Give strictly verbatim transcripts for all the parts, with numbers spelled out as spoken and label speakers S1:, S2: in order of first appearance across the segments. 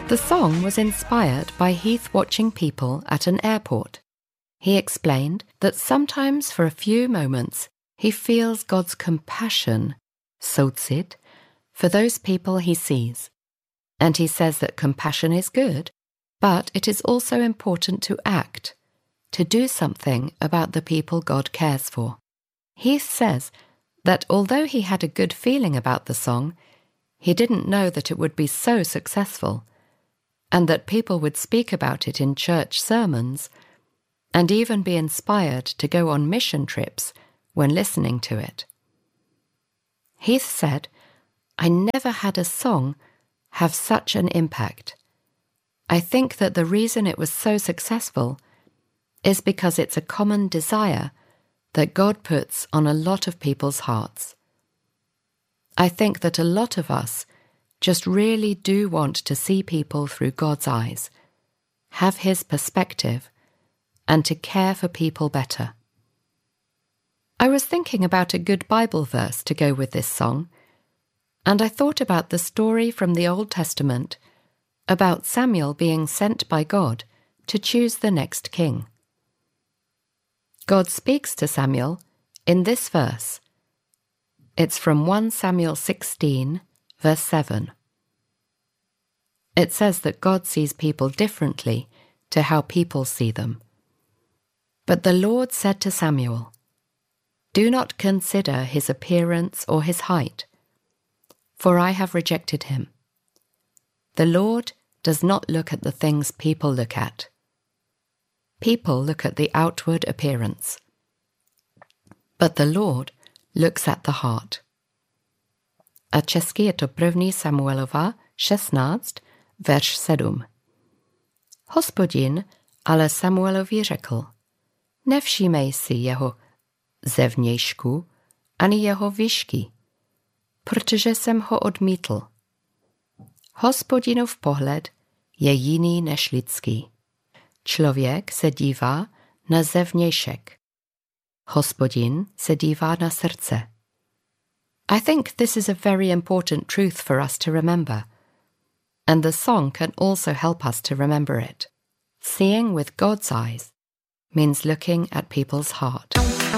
S1: The song was inspired by Heath watching people at an airport. He explained that sometimes for a few moments he feels God's compassion, soucit, for those people he sees. And he says that compassion is good, but it is also important to act, to do something about the people God cares for. Heath says that although he had a good feeling about the song, he didn't know that it would be so successful, and that people would speak about it in church sermons, and even be inspired to go on mission trips when listening to it. Heath said, "I never had a song have such an impact. I think that the reason it was so successful is because it's a common desire that God puts on a lot of people's hearts. I think that a lot of us just really do want to see people through God's eyes, have His perspective, and to care for people better." I was thinking about a good Bible verse to go with this song, and I thought about the story from the Old Testament about Samuel being sent by God to choose the next king. God speaks to Samuel in this verse. It's from First Samuel sixteen, verse seven. It says that God sees people differently to how people see them. "But the Lord said to Samuel, 'Do not consider his appearance or his height, for I have rejected him. The Lord does not look at the things people look at. People look at the outward appearance, but the Lord looks at the heart.'" A česky je to první Samuelova šestnáct, verš sedm. "Hospodin ale Samuelovi řekl, nevšímej si jeho zevnějšku ani jeho výšky, protože jsem ho odmítl. Hospodinův pohled je jiný než lidský. Člověk se dívá na zevnějšek. Hospodin se dívá na srdce. I think this is a very important truth for us to remember, and the song can also help us to remember it. Seeing with God's eyes means looking at people's heart.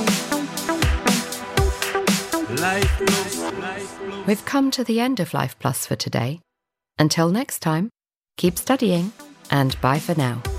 S1: Life Plus. We've come to the end of Life Plus for today. Until next time, keep studying and bye for now.